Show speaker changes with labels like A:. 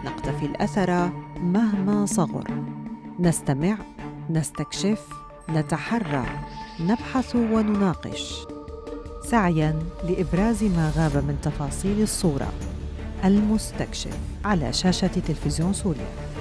A: نقتفي الأثر مهما صغر، نستمع، نستكشف، نتحرى، نبحث ونناقش، سعياً لإبراز ما غاب من تفاصيل الصورة. المستكشف على شاشة تلفزيون سوريا.